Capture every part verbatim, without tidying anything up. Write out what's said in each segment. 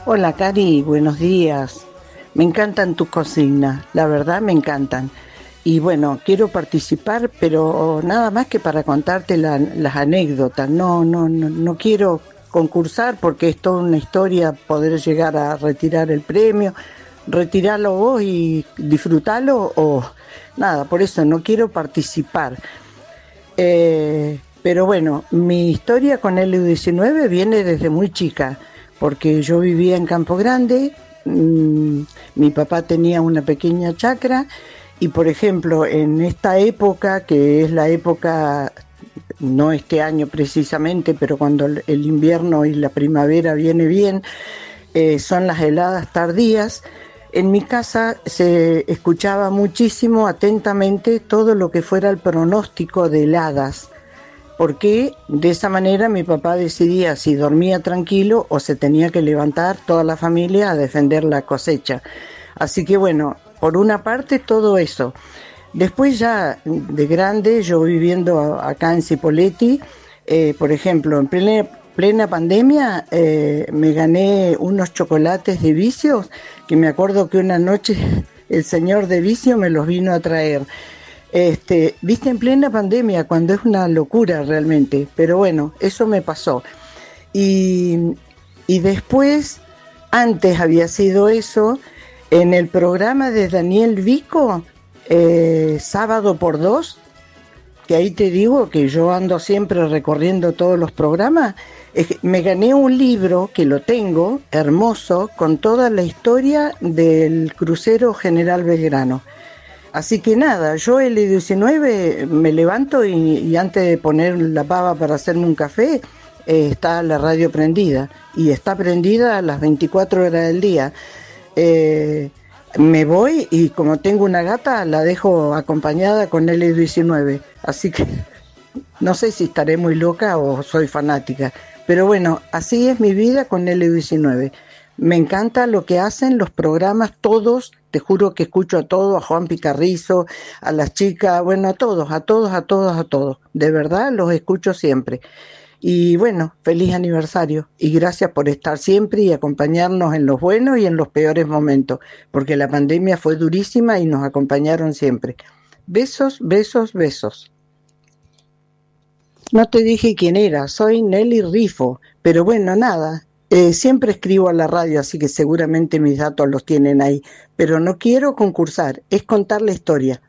Hola Cari, buenos días. Me encantan tus consignas, la verdad me encantan. Y bueno, quiero participar, pero nada más que para contarte la- las anécdotas. No, no, no, no quiero concursar porque es toda una historia poder llegar a retirar el premio, retirarlo vos y disfrutarlo o nada, por eso no quiero participar. Eh, pero bueno, mi historia con el U diecinueve viene desde muy chica, porque yo vivía en Campo Grande, mmm, mi papá tenía una pequeña chacra y por ejemplo en esta época, que es la época, no este año precisamente, pero cuando el el invierno y la primavera viene bien, eh, son las heladas tardías. En mi casa se escuchaba muchísimo atentamente todo lo que fuera el pronóstico de heladas, porque de esa manera mi papá decidía si dormía tranquilo o se tenía que levantar toda la familia a defender la cosecha. Así que bueno, por una parte todo eso. Después ya de grande, yo viviendo acá en Cipolletti, eh, por ejemplo, en plena, plena pandemia, eh, me gané unos chocolates de Vicios, que me acuerdo que una noche el señor de Vicio me los vino a traer. Este, viste, en plena pandemia, cuando es una locura realmente, pero bueno, eso me pasó. Y, y después, antes había sido eso, en el programa de Daniel Vico, eh, Sábado por Dos, que ahí te digo que yo ando siempre recorriendo todos los programas, eh, me gané un libro que lo tengo, hermoso, con toda la historia del crucero General Belgrano. Así que nada, yo el diecinueve me levanto y, y antes de poner la pava para hacerme un café, eh, está la radio prendida. Y está prendida a las veinticuatro horas del día. Eh, me voy y como tengo una gata, la dejo acompañada con el diecinueve. Así que no sé si estaré muy loca o soy fanática. Pero bueno, así es mi vida con el diecinueve. Me encanta lo que hacen los programas, todos, te juro que escucho a todos, a Juan Picarrizo, a las chicas, bueno, a todos, a todos, a todos, a todos. De verdad, los escucho siempre. Y bueno, feliz aniversario y gracias por estar siempre y acompañarnos en los buenos y en los peores momentos, porque la pandemia fue durísima y nos acompañaron siempre. Besos, besos, besos. No te dije quién era, soy Nelly Rifo, pero bueno, nada. Eh, siempre escribo a la radio, así que seguramente mis datos los tienen ahí, pero no quiero concursar, es contar la historia.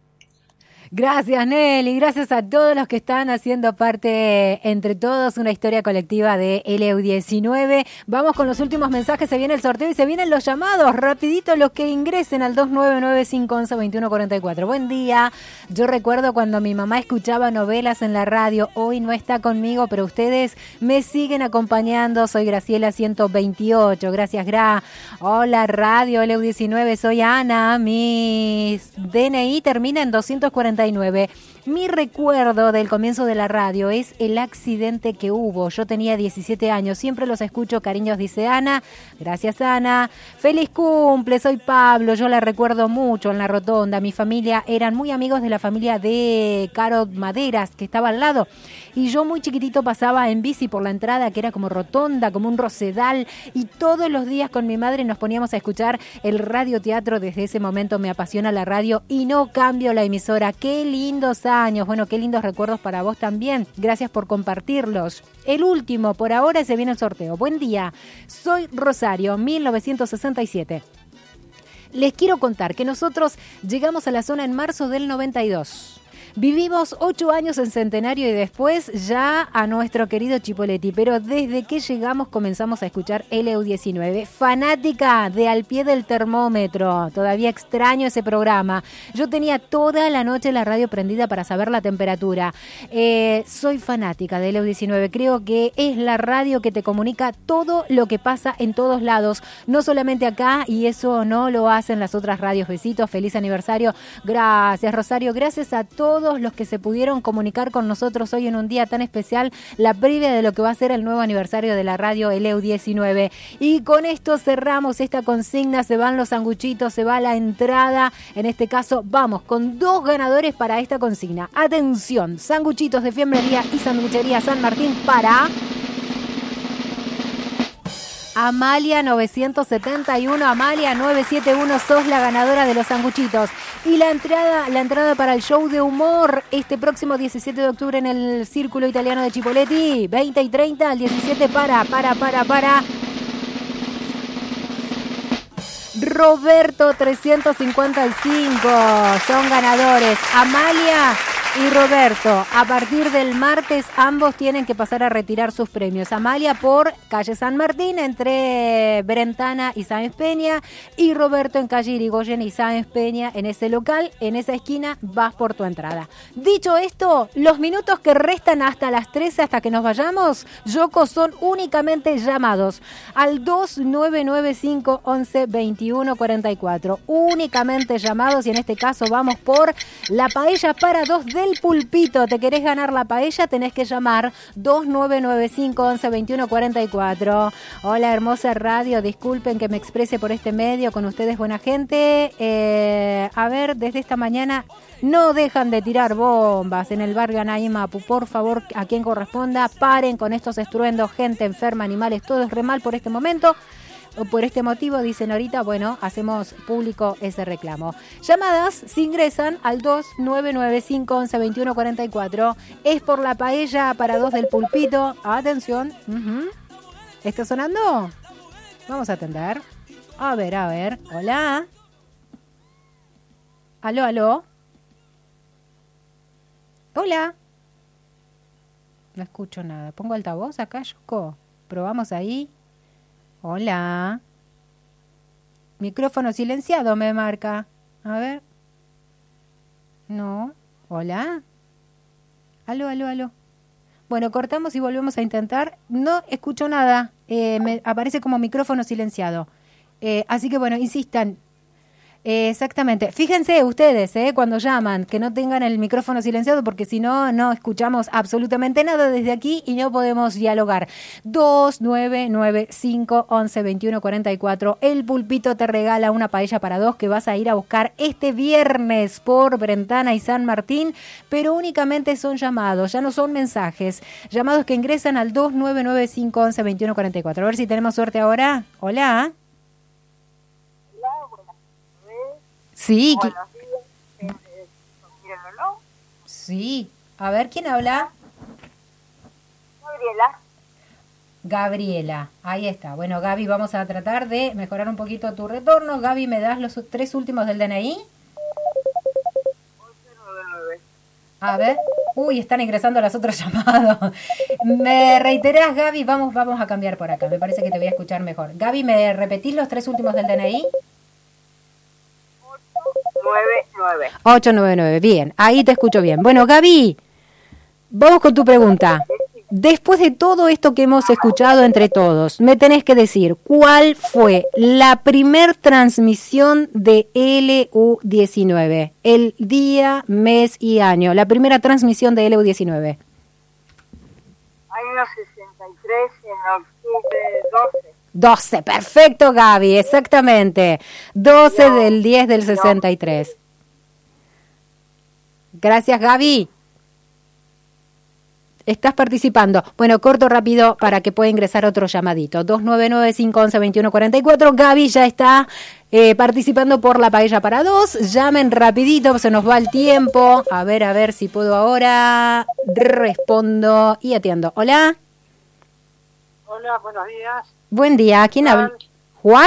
Gracias, Nelly. Gracias a todos los que están haciendo parte entre todos una historia colectiva de L U diecinueve. Vamos con los últimos mensajes. Se viene el sorteo y se vienen los llamados. Rapidito los que ingresen al dos nueve nueve cinco once veintiuno cuarenta y cuatro. Buen día. Yo recuerdo cuando mi mamá escuchaba novelas en la radio. Hoy no está conmigo, pero ustedes me siguen acompañando. Soy Graciela ciento veintiocho. Gracias, Gra. Hola, radio L U diecinueve. Soy Ana. Mi D N I termina en doscientos cuarenta y nueve. Mi recuerdo del comienzo de la radio es el accidente que hubo. Yo tenía diecisiete años, siempre los escucho, cariños, dice Ana. Gracias, Ana. Feliz cumple, soy Pablo, yo la recuerdo mucho en la rotonda. Mi familia eran muy amigos de la familia de Caro Maderas, que estaba al lado. Y yo muy chiquitito pasaba en bici por la entrada, que era como rotonda, como un rosedal. Y todos los días con mi madre nos poníamos a escuchar el radioteatro. Desde ese momento me apasiona la radio y no cambio la emisora. Qué lindos años, bueno, qué lindos recuerdos para vos también. Gracias por compartirlos. El último, por ahora se viene el sorteo. Buen día, soy Rosario, mil novecientos sesenta y siete. Les quiero contar que nosotros llegamos a la zona en marzo del noventa y dos. Vivimos ocho años en Centenario y después ya a nuestro querido Chipolletti, pero desde que llegamos comenzamos a escuchar L U diecinueve. Fanática de Al Pie del Termómetro, todavía extraño ese programa. Yo tenía toda la noche la radio prendida para saber la temperatura. Eh, soy fanática de L U diecinueve, creo que es la radio que te comunica todo lo que pasa en todos lados, no solamente acá, y eso no lo hacen las otras radios. Besitos, feliz aniversario. Gracias, Rosario, gracias a todos los que se pudieron comunicar con nosotros hoy en un día tan especial, la previa de lo que va a ser el nuevo aniversario de la radio L U diecinueve. Y con esto cerramos esta consigna, se van los sanguchitos, se va la entrada. En este caso vamos con dos ganadores para esta consigna. Atención, sanguchitos de Fiambrería y Sanduchería San Martín para Amalia novecientos setenta y uno. Amalia novecientos setenta y uno, sos la ganadora de los sanguchitos. Y la entrada, la entrada para el show de humor este próximo diecisiete de octubre en el Círculo Italiano de Chipoleti. veinte y treinta, al diecisiete para, para, para, para. Roberto trescientos cincuenta y cinco son ganadores. Amalia y Roberto, a partir del martes ambos tienen que pasar a retirar sus premios. Amalia por calle San Martín entre Brentana y Sáenz Peña, y Roberto en calle Irigoyen y Sáenz Peña en ese local, en esa esquina vas por tu entrada. Dicho esto, los minutos que restan hasta las trece, hasta que nos vayamos, Yoko, son únicamente llamados al dos nueve nueve cinco once veintiuno cuarenta y cuatro. Únicamente llamados, y en este caso vamos por la paella para dos de El Pulpito. ¿Te querés ganar la paella? Tenés que llamar dos nueve nueve cinco once veintiuno cuarenta y cuatro. Hola, hermosa radio, disculpen que me exprese por este medio, con ustedes buena gente. Eh, a ver, desde esta mañana no dejan de tirar bombas en el barrio Anaimapu. Por favor, a quien corresponda, paren con estos estruendos, gente enferma, animales, todo es re mal por este momento. O por este motivo, dicen ahorita, bueno, hacemos público ese reclamo. Llamadas se ingresan al dos nueve nueve cinco once veintiuno cuarenta y cuatro. Es por la paella para dos del Pulpito. Atención. Uh-huh. ¿Está sonando? Vamos a atender. A ver, a ver. Hola. Aló, aló. Hola. No escucho nada. ¿Pongo altavoz acá, Yoko? Probamos ahí. Hola. Micrófono silenciado me marca. A ver. No. Hola. Aló, aló, aló. Bueno, cortamos y volvemos a intentar. No escucho nada. Eh, me aparece como micrófono silenciado. Eh, así que bueno, insistan. Eh, exactamente. Fíjense ustedes, eh, cuando llaman, que no tengan el micrófono silenciado, porque si no, no escuchamos absolutamente nada desde aquí y no podemos dialogar. dos nueve nueve cinco once veintiuno cuarenta y cuatro. El Pulpito te regala una paella para dos que vas a ir a buscar este viernes por Brentana y San Martín, pero únicamente son llamados, ya no son mensajes. Llamados que ingresan al dos nueve nueve cinco once veintiuno cuarenta y cuatro. A ver si tenemos suerte ahora. Hola. Sí. Buenos días. Eh, ¿no? Sí. A ver, ¿quién habla? Gabriela. Gabriela. Ahí está. Bueno, Gaby, vamos a tratar de mejorar un poquito tu retorno. Gaby, ¿me das los tres últimos del D N I? ocho nueve nueve. A ver. Uy, están ingresando las otras llamadas. ¿Me reiterás, Gaby? Vamos, vamos a cambiar por acá. Me parece que te voy a escuchar mejor. Gaby, ¿me repetís los tres últimos del D N I? nueve nueve. ocho nueve nueve, bien, ahí te escucho bien. Bueno, Gaby, vamos con tu pregunta. Después de todo esto que hemos escuchado entre todos, me tenés que decir, ¿cuál fue la primer transmisión de L U diecinueve? El día, mes y año, la primera transmisión de L U diecinueve. Año sesenta y tres, en octubre doce. doce, perfecto, Gaby, exactamente. doce no, del diez del sesenta y tres. No. Gracias, Gaby. Estás participando. Bueno, corto rápido para que pueda ingresar otro llamadito. dos nueve nueve cinco once veintiuno cuarenta y cuatro. Gaby ya está eh, participando por la paella para dos. Llamen rapidito, se nos va el tiempo. A ver, a ver si puedo ahora. Respondo y atiendo. Hola. Hola, buenos días. Buen día. ¿Quién habla? ¿Juan?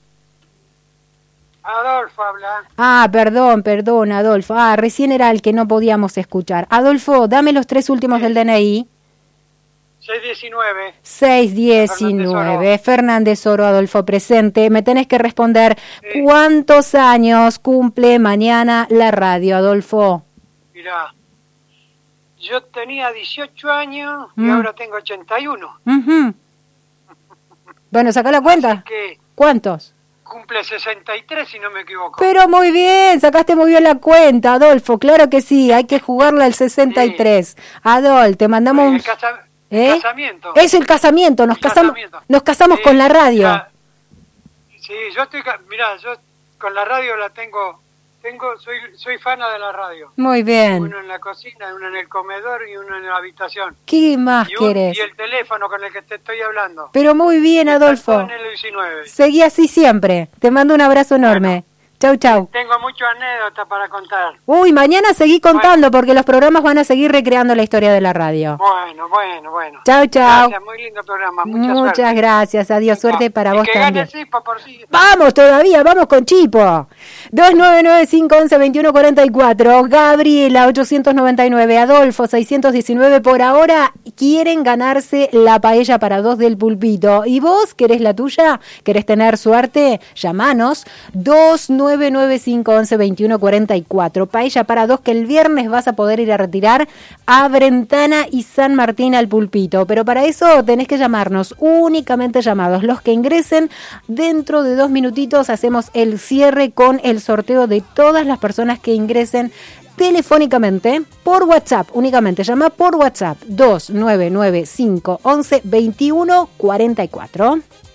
Adolfo habla. Ah, perdón, perdón, Adolfo. Ah, recién era el que no podíamos escuchar. Adolfo, dame los tres últimos sí. del D N I. seis diecinueve. seis diecinueve. Fernández Oro, Adolfo, presente. Me tenés que responder, sí. ¿Cuántos años cumple mañana la radio, Adolfo? Mirá, yo tenía dieciocho años mm. y ahora tengo ochenta y uno. Uh-huh. Bueno, saca la cuenta. Que ¿cuántos? Cumple sesenta y tres, si no me equivoco. Pero muy bien, sacaste muy bien la cuenta, Adolfo. Claro que sí, hay que jugarla al sesenta y tres. Sí. Adol, te mandamos un... El, casa... ¿Eh? el casamiento. Es el casamiento, nos el casamos casamiento. Nos casamos sí, con la radio. Ya... Sí, yo estoy... Mirá, yo con la radio la tengo... tengo, soy, soy fana de la radio. Muy bien. Uno en la cocina, uno en el comedor y uno en la habitación. ¿Qué más y un, querés? Y el teléfono con el que te estoy hablando. Pero muy bien, Adolfo. En el diecinueve. Seguí así siempre. Te mando un abrazo enorme. Bueno. Chau, chau. Tengo muchas anécdotas para contar. Uy, mañana seguí contando, bueno, porque los programas van a seguir recreando la historia de la radio. Bueno, bueno, bueno. Chau, chau. Gracias, muy lindo programa. Mucha Muchas suerte. gracias. Adiós, suerte para y vos que también. Gane Cipo por sí. Vamos todavía, vamos con Chipo. dos nueve nueve cinco once veintiuno cuarenta y cuatro. Gabriela ochocientos noventa y nueve. Adolfo seiscientos diecinueve. Por ahora quieren ganarse la paella para dos del Pulpito. ¿Y vos querés la tuya? ¿Querés tener suerte? Llamanos dos nueve nueve cinco once veintiuno cuarenta y cuatro. Paella para dos que el viernes vas a poder ir a retirar a Brentana y San Martín al Pulpito. Pero para eso tenés que llamarnos, únicamente llamados. Los que ingresen dentro de dos minutitos hacemos el cierre con el sorteo de todas las personas que ingresen telefónicamente por WhatsApp. Únicamente llama por WhatsApp dos nueve nueve cinco once veintiuno cuarenta y cuatro.